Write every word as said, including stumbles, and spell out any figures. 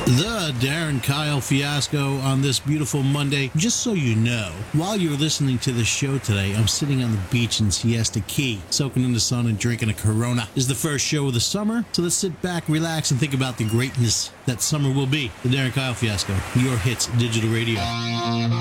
The Darren Kyle Fiasco on this beautiful Monday. Just so you know, while you're listening to the show today, I'm sitting on the beach in Siesta Key, soaking in the sun and drinking a Corona. This is the first show of the summer, so let's sit back, relax, and think about the greatness that summer will be. The Darren Kyle Fiasco, your hits digital radio.